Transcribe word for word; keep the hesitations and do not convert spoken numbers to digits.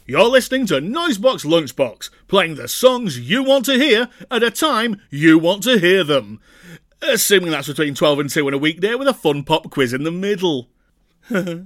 You're listening to Noisebox Lunchbox, playing the songs you want to hear at a time you want to hear them. Assuming that's between twelve and two on a weekday with a fun pop quiz in the middle.